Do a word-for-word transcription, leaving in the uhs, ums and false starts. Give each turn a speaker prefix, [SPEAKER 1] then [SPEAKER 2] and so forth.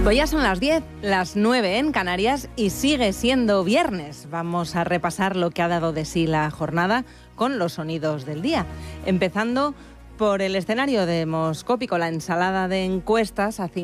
[SPEAKER 1] Pues ya son las diez, las nueve en Canarias y sigue siendo viernes. Vamos a repasar lo que ha dado de sí la jornada con los sonidos del día. Empezando por el escenario demoscópico, la ensalada de encuestas a